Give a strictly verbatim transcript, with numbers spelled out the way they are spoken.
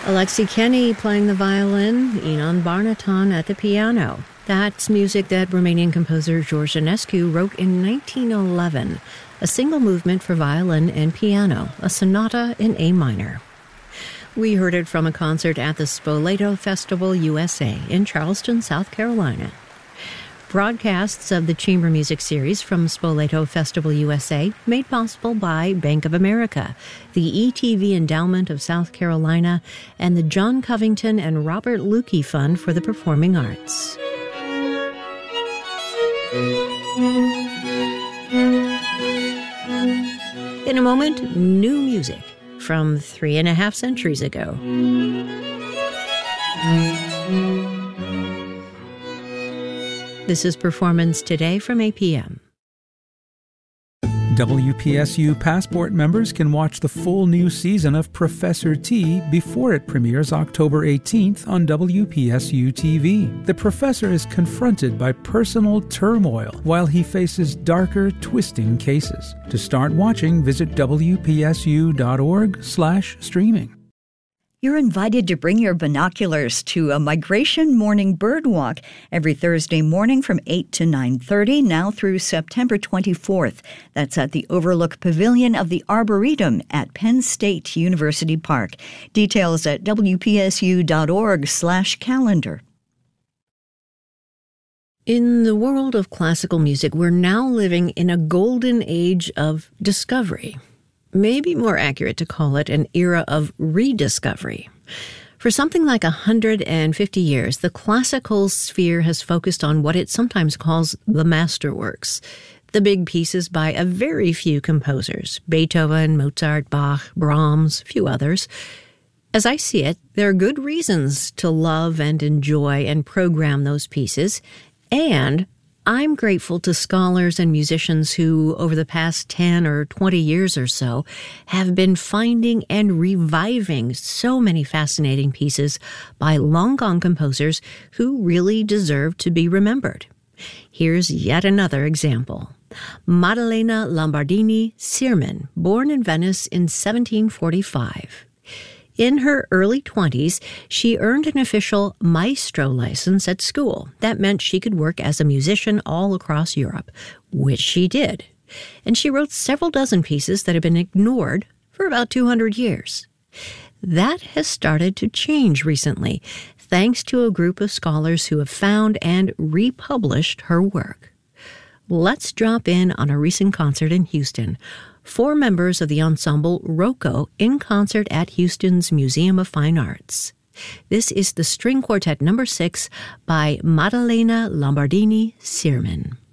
Alexi Kenny playing the violin, Inon Barnaton at the piano. That's music that Romanian composer George Enescu wrote in nineteen eleven, a single movement for violin and piano, a sonata in A minor. We heard it from a concert at the Spoleto Festival U S A in Charleston, South Carolina. Broadcasts of the Chamber Music Series from Spoleto Festival U S A made possible by Bank of America, the E T V Endowment of South Carolina, and the John Covington and Robert Lukey Fund for the Performing Arts. In a moment, new music from three and a half centuries ago. This is Performance Today from A P M. W P S U Passport members can watch the full new season of Professor T before it premieres October eighteenth on W P S U T V. The professor is confronted by personal turmoil while he faces darker, twisting cases. To start watching, visit W P S U dot org slash streaming. You're invited to bring your binoculars to a Migration Morning Bird Walk every Thursday morning from eight to nine thirty, now through September twenty-fourth. That's at the Overlook Pavilion of the Arboretum at Penn State University Park. Details at W P S U dot org slash calendar. In the world of classical music, we're now living in a golden age of discovery. Maybe more accurate to call it an era of rediscovery. For something like one hundred fifty years, the classical sphere has focused on what it sometimes calls the masterworks, the big pieces by a very few composers, Beethoven, Mozart, Bach, Brahms, a few others. As I see it, there are good reasons to love and enjoy and program those pieces, and I'm grateful to scholars and musicians who, over the past ten or twenty years or so, have been finding and reviving so many fascinating pieces by long-gone composers who really deserve to be remembered. Here's yet another example. Maddalena Lombardini Sirman, born in Venice in seventeen forty-five. In her early twenties, she earned an official maestro license at school. That meant she could work as a musician all across Europe, which she did. And she wrote several dozen pieces that have been ignored for about two hundred years. That has started to change recently, thanks to a group of scholars who have found and republished her work. Let's drop in on a recent concert in Houston. Four members of the ensemble Rocco in concert at Houston's Museum of Fine Arts. This is the String Quartet number six by Maddalena Lombardini Sirman.